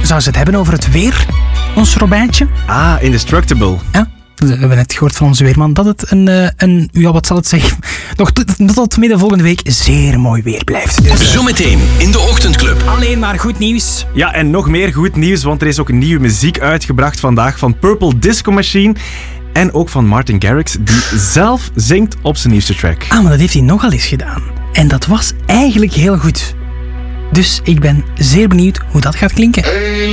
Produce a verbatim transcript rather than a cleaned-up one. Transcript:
zouden ze het hebben over het weer, ons Robijntje? Ah, Indestructible. Ja, we hebben net gehoord van onze weerman dat het een, uh, een ja, wat zal het zeggen, nog tot, tot midden volgende week zeer mooi weer blijft. Dus, uh, Zometeen in de Ochtendclub. Alleen maar goed nieuws. Ja, en nog meer goed nieuws, want er is ook nieuwe muziek uitgebracht vandaag van Purple Disco Machine. En ook van Martin Garrix, die zelf zingt op zijn nieuwste track. Ah, maar dat heeft hij nogal eens gedaan. En dat was eigenlijk heel goed. Dus ik ben zeer benieuwd hoe dat gaat klinken.